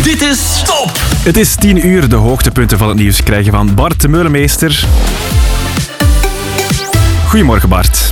Dit is Top! Het is 10 uur, de hoogtepunten van het nieuws krijgen van Bart de Meulemeester. Goedemorgen Bart.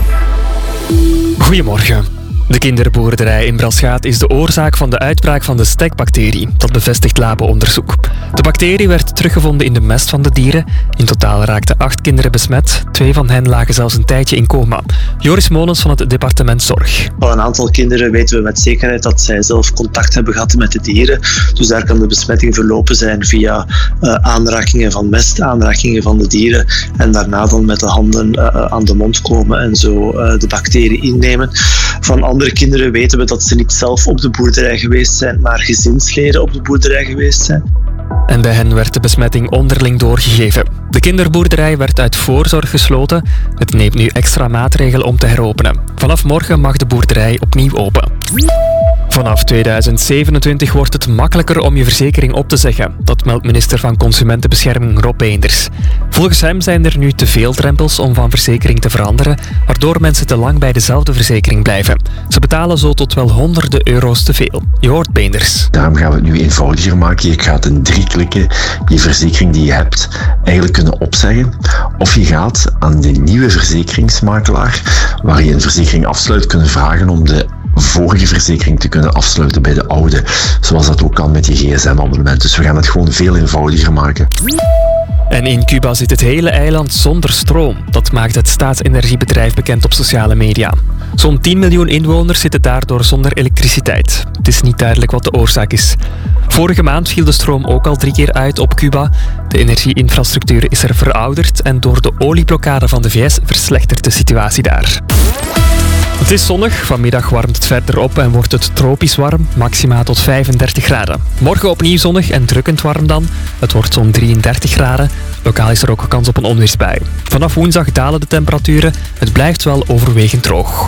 Goedemorgen. De kinderboerderij in Braschaat is de oorzaak van de uitbraak van de stekbacterie. Dat bevestigt labo-onderzoek. De bacterie werd teruggevonden in de mest van de dieren. In totaal raakten 8 kinderen besmet. 2 van hen lagen zelfs een tijdje in coma. Joris Molens van het departement Zorg. Van een aantal kinderen weten we met zekerheid dat zij zelf contact hebben gehad met de dieren. Dus daar kan de besmetting verlopen zijn via aanrakingen van mest, aanrakingen van de dieren. En daarna dan met de handen aan de mond komen en zo de bacterie innemen. Van andere kinderen weten we dat ze niet zelf op de boerderij geweest zijn, maar gezinsleden op de boerderij geweest zijn. En bij hen werd de besmetting onderling doorgegeven. De kinderboerderij werd uit voorzorg gesloten. Het neemt nu extra maatregelen om te heropenen. Vanaf morgen mag de boerderij opnieuw open. Vanaf 2027 wordt het makkelijker om je verzekering op te zeggen. Dat meldt minister van Consumentenbescherming Rob Beenders. Volgens hem zijn er nu te veel drempels om van verzekering te veranderen, waardoor mensen te lang bij dezelfde verzekering blijven. Ze betalen zo tot wel honderden euro's te veel. Je hoort Beenders. Daarom gaan we het nu eenvoudiger maken. Je gaat in 3 klikken je verzekering die je hebt eigenlijk kunnen opzeggen. Of je gaat aan de nieuwe verzekeringsmakelaar, waar je een verzekering afsluit, kunnen vragen om de vorige verzekering te kunnen afsluiten bij de oude. Zoals dat ook kan met je gsm-abonnement. Dus we gaan het gewoon veel eenvoudiger maken. En in Cuba zit het hele eiland zonder stroom. Dat maakt het staatsenergiebedrijf bekend op sociale media. Zo'n 10 miljoen inwoners zitten daardoor zonder elektriciteit. Het is niet duidelijk wat de oorzaak is. Vorige maand viel de stroom ook al 3 keer uit op Cuba. De energieinfrastructuur is er verouderd en door de olieblokkade van de VS verslechtert de situatie daar. Het is zonnig, vanmiddag warmt het verder op en wordt het tropisch warm, maxima tot 35 graden. Morgen opnieuw zonnig en drukkend warm dan. Het wordt zo'n 33 graden. Lokaal is er ook kans op een onweersbui. Vanaf woensdag dalen de temperaturen. Het blijft wel overwegend droog.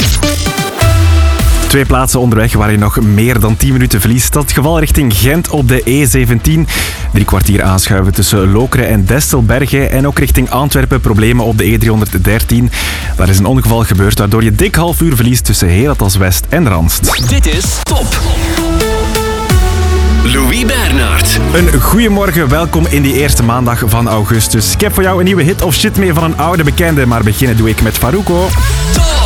2 plaatsen onderweg waar je nog meer dan 10 minuten verliest. Dat is het geval richting Gent op de E17. 3 kwartier aanschuiven tussen Lokeren en Destelbergen. En ook richting Antwerpen problemen op de E313. Daar is een ongeval gebeurd waardoor je dik half uur verliest tussen Herentals West en Randst. Dit is Top! Louis Bernard. Een goeiemorgen, welkom in die eerste maandag van augustus. Ik heb voor jou een nieuwe hit of shit mee van een oude bekende, maar beginnen doe ik met Farruko. Top!